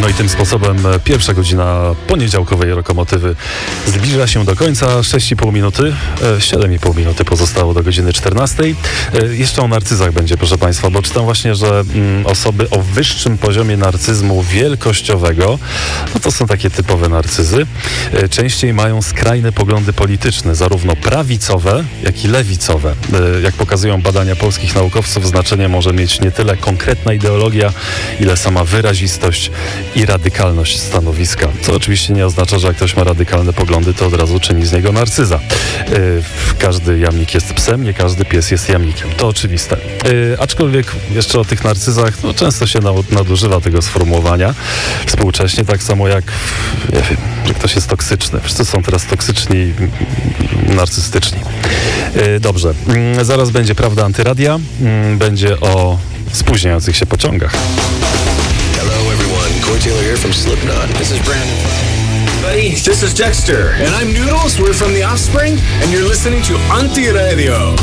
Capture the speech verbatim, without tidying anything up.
No i tym sposobem pierwsza godzina poniedziałkowej Rokomotywy zbliża się do końca. sześć i pół minuty, siedem i pół minuty pozostało do godziny czternastej. Jeszcze o narcyzach będzie, proszę Państwa, bo czytam właśnie, że mm, osoby o wyższym poziomie narcyzmu wielkościowego, no to są takie typowe narcyzy, częściej mają skrajne poglądy polityczne, zarówno prawicowe, jak i lewicowe. Jak pokazują badania polskich naukowców, znaczenie może mieć nie tyle konkretna ideologia, ile sama wyrazistość i radykalność stanowiska. Co oczywiście nie oznacza, że jak ktoś ma radykalne poglądy, to od razu czyni z niego narcyza. Yy, każdy jamnik jest psem, nie każdy pies jest jamnikiem. To oczywiste. Yy, aczkolwiek jeszcze o tych narcyzach, no, często się nadużywa tego sformułowania współcześnie, tak samo jak, nie wiem, że ktoś jest toksyczny. Wszyscy są teraz toksyczni, narcystyczni. Yy, dobrze. Yy, zaraz będzie Prawda Antyradia. Yy, będzie o spóźniających się pociągach. Hello everyone, Corey Taylor here from Slipknot. This is Brandon. Buddy, this is Dexter. And I'm Noodles, we're from The Offspring, and you're listening to Anti Radio.